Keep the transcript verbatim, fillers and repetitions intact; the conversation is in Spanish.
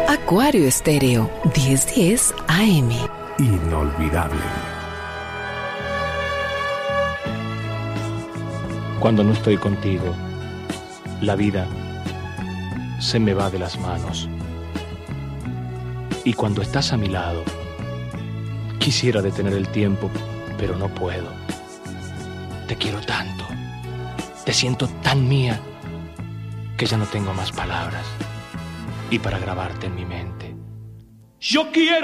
Acuario Estéreo, diez diez A M. Inolvidable. Cuando no estoy contigo, la vida se me va de las manos. Y cuando estás a mi lado, quisiera detener el tiempo, pero no puedo. Te quiero tanto, te siento tan mía, que ya no tengo más palabras. Y para grabarte en mi mente, yo quiero